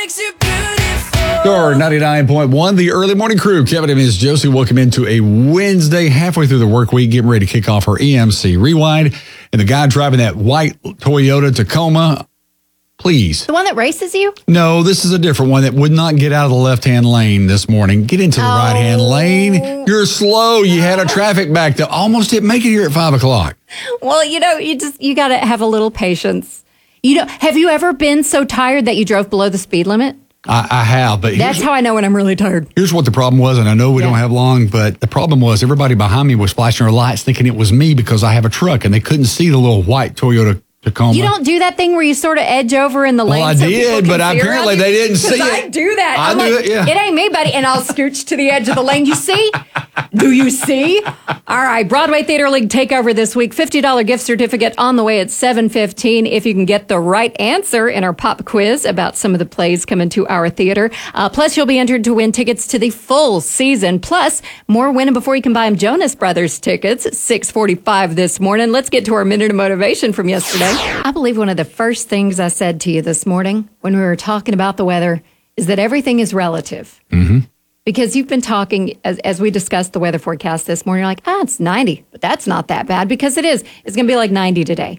Star 99.1, the early morning crew. Kevin and Ms. Josie, welcome into a Wednesday, halfway through the work week, getting ready to kick off our EMC Rewind. And the guy driving that white Toyota Tacoma, please. The one that races you? No, this is a different one that would not get out of the left-hand lane this morning. Get into the right-hand lane. You're slow. You had a traffic back that almost didn't make it here at 5 o'clock. Well, you got to have a little patience. Have you ever been so tired that you drove below the speed limit? I have, but that's how I know when I'm really tired. Here's what the problem was, and I know we don't have long, but the problem was everybody behind me was flashing their lights thinking it was me because I have a truck, and they couldn't see the little white Toyota Tacoma. You don't do that thing where you sort of edge over in the lane? Well, I did, but apparently they didn't see it. I do that. I do it, yeah. It ain't me, buddy. And I'll scooch to the edge of the lane. You see? Do you see? All right. Broadway Theater League takeover this week. $50 gift certificate on the way at 7:15 if you can get the right answer in our pop quiz about some of the plays coming to our theater. Plus, you'll be entered to win tickets to the full season. Plus, more winning before you can buy them Jonas Brothers tickets. 6:45 this morning. Let's get to our minute of motivation from yesterday. I believe one of the first things I said to you this morning when we were talking about the weather is that everything is relative. Mm-hmm. Because you've been talking, as we discussed the weather forecast this morning, you're like, it's 90, but that's not that bad because it is. It's going to be like 90 today.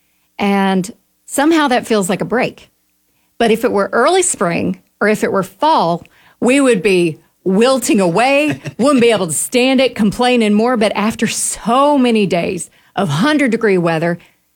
And somehow that feels like a break. But if it were early spring or if it were fall, we would be wilting away, wouldn't be able to stand it, complaining more. But after so many days of 100-degree weather,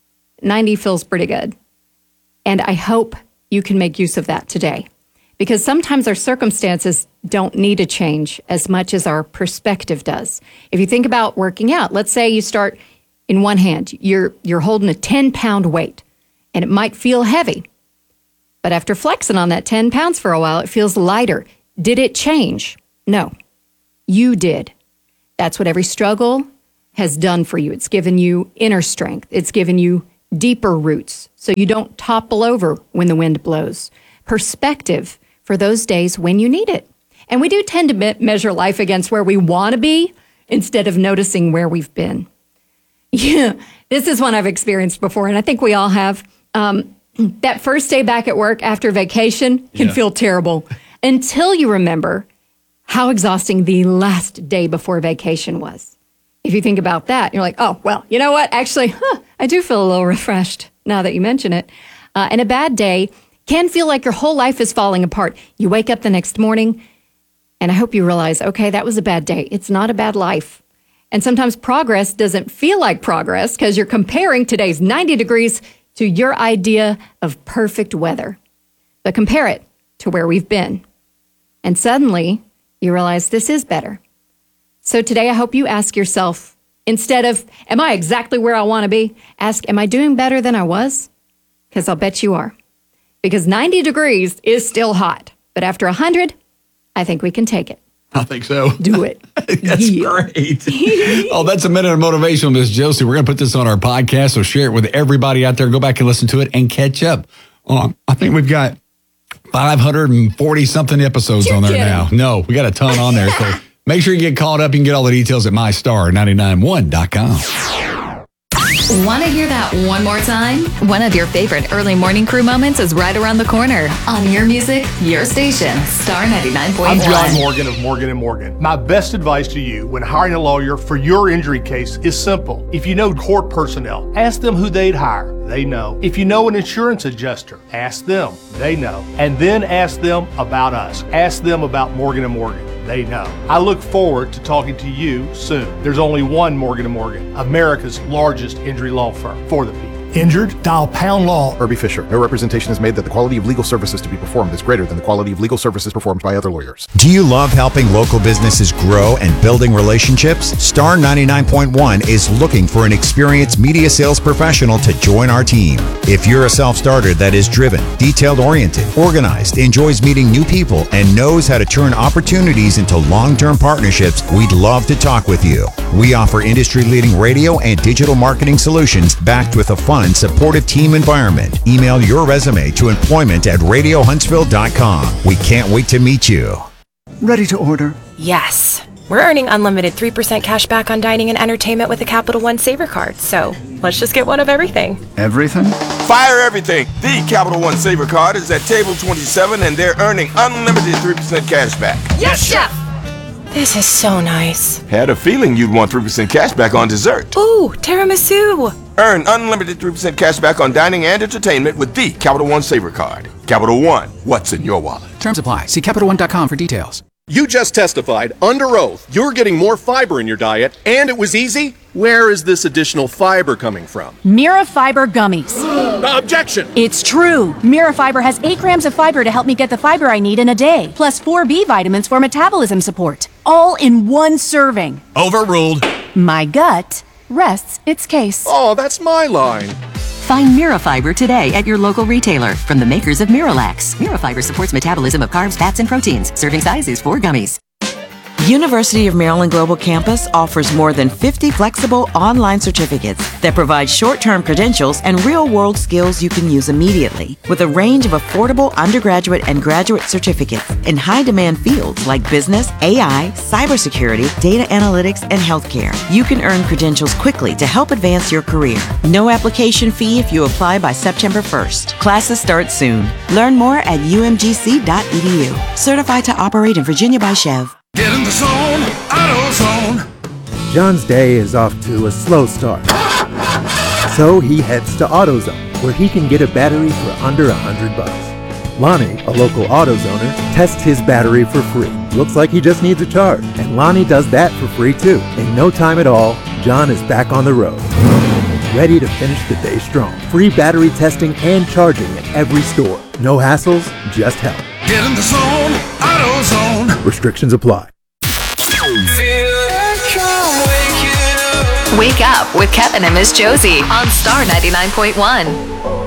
90 feels pretty good. And I hope you can make use of that today. Because sometimes our circumstances don't need to change as much as our perspective does. If you think about working out, let's say you start in one hand, you're holding a 10-pound weight, and it might feel heavy. But after flexing on that 10 pounds for a while, it feels lighter. Did it change? No, you did. That's what every struggle has done for you. It's given you inner strength. It's given you deeper roots so you don't topple over when the wind blows. Perspective for those days when you need it. And we do tend to measure life against where we want to be instead of noticing where we've been. Yeah, this is one I've experienced before, and I think we all have. That first day back at work after vacation can feel terrible until you remember how exhausting the last day before vacation was. If you think about that, you're like, oh, well, you know what? Actually, I do feel a little refreshed now that you mention it. And a bad day can feel like your whole life is falling apart. You wake up the next morning, and I hope you realize, okay, that was a bad day. It's not a bad life. And sometimes progress doesn't feel like progress because you're comparing today's 90 degrees to your idea of perfect weather. But compare it to where we've been. And suddenly, you realize this is better. So today, I hope you ask yourself, instead of, am I exactly where I want to be? Ask, am I doing better than I was? Because I'll bet you are. Because 90 degrees is still hot. But after 100, I think we can take it. I think so. Do it. That's great. Oh, that's a minute of motivation, Miss Josie. We're going to put this on our podcast, so share it with everybody out there. Go back and listen to it and catch up. I think we've got 540-something episodes on there now. No, we got a ton on there. So make sure you get caught up. You can get all the details at mystar991.com. Want to hear that one more time? One of your favorite early morning crew moments is right around the corner on your music, your station, Star 99.1. I'm John Morgan of Morgan & Morgan. My best advice to you when hiring a lawyer for your injury case is simple. If you know court personnel, ask them who they'd hire. They know. If you know an insurance adjuster, ask them. They know. And then ask them about us. Ask them about Morgan & Morgan. They know. I look forward to talking to you soon. There's only one Morgan & Morgan, America's largest injury law firm for the people. Injured? Dial Pound Law. Irby Fisher. No representation is made that the quality of legal services to be performed is greater than the quality of legal services performed by other lawyers. Do you love helping local businesses grow and building relationships? Star 99.1 is looking for an experienced media sales professional to join our team. If you're a self-starter that is driven, detailed-oriented, organized, enjoys meeting new people, and knows how to turn opportunities into long-term partnerships, we'd love to talk with you. We offer industry-leading radio and digital marketing solutions backed with a fun, supportive team environment. Email your resume to employment@radiohuntsville.com. We can't wait to meet you. Ready to order? Yes. We're earning unlimited 3% cash back on dining and entertainment with the Capital One Saver Card, so let's just get one of everything. Everything? Fire everything! The Capital One Saver Card is at table 27 and they're earning unlimited 3% cash back. Yes, Chef! This is so nice. Had a feeling you'd want 3% cash back on dessert. Ooh, tiramisu! Earn unlimited 3% cash back on dining and entertainment with the Capital One Saver Card. Capital One, what's in your wallet? Terms apply. See CapitalOne.com for details. You just testified under oath you're getting more fiber in your diet, and it was easy? Where is this additional fiber coming from? Mira Fiber Gummies. Objection! It's true. Mira Fiber has 8 grams of fiber to help me get the fiber I need in a day, plus 4 B vitamins for metabolism support. All in one serving. Overruled. My gut rests its case. Oh, that's my line. Find Mirafiber today at your local retailer from the makers of Miralax. Mirafiber supports metabolism of carbs, fats, and proteins. Serving size is 4 gummies. University of Maryland Global Campus offers more than 50 flexible online certificates that provide short-term credentials and real-world skills you can use immediately. With a range of affordable undergraduate and graduate certificates in high-demand fields like business, AI, cybersecurity, data analytics, and healthcare, you can earn credentials quickly to help advance your career. No application fee if you apply by September 1st. Classes start soon. Learn more at umgc.edu. Certified to operate in Virginia by Chev. Get in the zone, AutoZone. John's day is off to a slow start. So he heads to AutoZone, where he can get a battery for under $100. Lonnie, a local AutoZoner, tests his battery for free. Looks like he just needs a charge, and Lonnie does that for free too. In no time at all, John is back on the road, ready to finish the day strong. Free battery testing and charging at every store. No hassles, just help. Get in the zone, AutoZone. Restrictions apply. Wake up with Kevin and Miss Josie on Star 99.1.